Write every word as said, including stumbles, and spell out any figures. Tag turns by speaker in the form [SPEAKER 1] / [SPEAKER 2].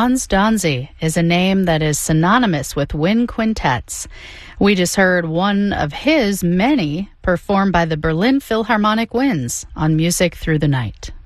[SPEAKER 1] Franz Donzi is a name that is synonymous with wind quintets. We just heard one of his many performed by the Berlin Philharmonic Winds on Music Through the Night.